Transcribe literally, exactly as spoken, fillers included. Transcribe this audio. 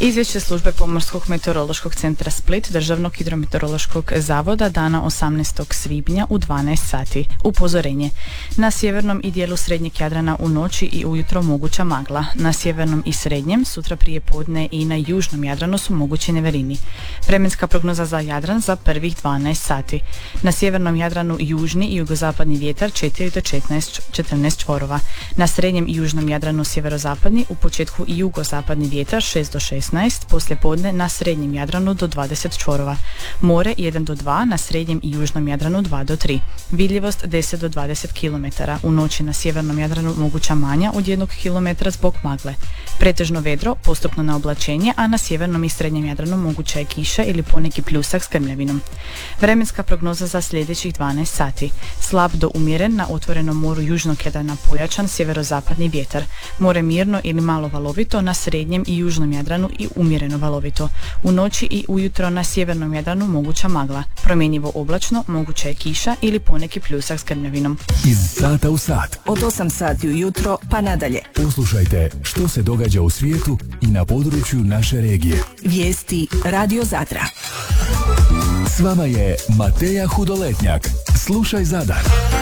Izvješće službe Pomorskog meteorološkog centra Split Državnog hidrometeorološkog zavoda dana osamnaestog svibnja u dvanaest sati. Upozorenje. Na sjevernom i dijelu srednjeg Jadrana u noći i ujutro moguća magla. Na sjevernom i srednjem, sutra prije podne i na južnom Jadranu su mogući neverini. Vremenska prognoza za Jadran za prvih dvanaest sati. Na sjevernom Jadranu južni i jugozapadni vjetar četiri do četrnaest čvorova. Na srednjem i južnom Jadranu sjeverozapadni, u početku i jugozapadni vjetar šest do šesnaest, poslije podne na srednjem Jadranu do dvadeset čvorova. More jedan do dva, na srednjem i južnom Jadranu dva do tri. Vidljivost deset do dvadeset kilometara. U noći na sjevernom Jadranu moguća manja od jednog kilometra zbog magle. Pretežno vedro, postupno na oblačenje, a na sjevernom i srednjem Jadranu moguća je kiša ili poneki pljusak s grmljavinom. Vremenska prognoza za sljedećih dvanaest sati. Slab do umjeren, na otvorenom moru južnog Jadrana pojačan sjeverozapadni vjetar. More mirno ili malo valovito, na srednjem i južnom Jadranu i umjereno valovito. U noći i ujutro na sjevernom Jadranu moguća magla. Promjenjivo oblačno, moguća je kiša ili poneki pljusak s grmljavinom. Iz sata u sat. Od osam sati ujutro pa nadalje. Poslušajte što se događa u svijetu i na području naše regije. Vijesti Radio Zadra. S vama je Mateja Hudoletnjak. Slušaj Zadar.